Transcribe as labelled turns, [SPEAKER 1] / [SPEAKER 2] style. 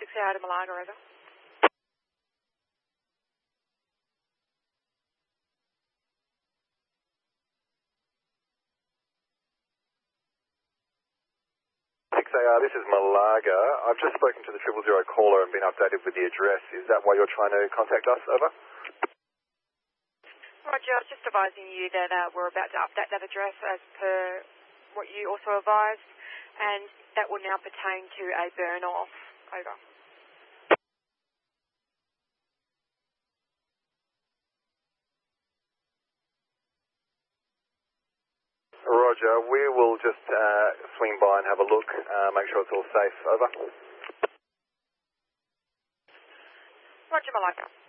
[SPEAKER 1] 6AR to Malaga, over.
[SPEAKER 2] This is Malaga. I've just spoken to the 000 caller and been updated with the address. Is that why you're trying to contact us? Over.
[SPEAKER 1] Roger, I was just advising you that we're about to update that address as per what you also advised, and that will now pertain to a burn-off. Over.
[SPEAKER 2] Roger, we will just swing by and have a look, make sure it's all safe. Over.
[SPEAKER 1] Roger, Malaga.